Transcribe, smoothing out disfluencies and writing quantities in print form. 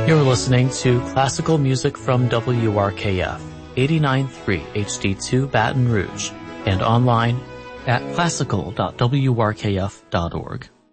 You're listening to classical music from WRKF, 89.3 HD2 Baton Rouge, and online at classical.wrkf.org.